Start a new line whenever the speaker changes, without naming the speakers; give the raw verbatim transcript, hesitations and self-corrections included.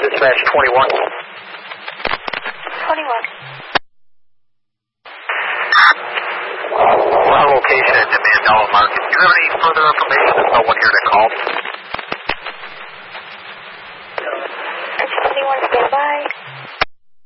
dispatch twenty-one.
twenty-one.
Our location at the Mandela Market. Do you have any further information? There's no one here to call.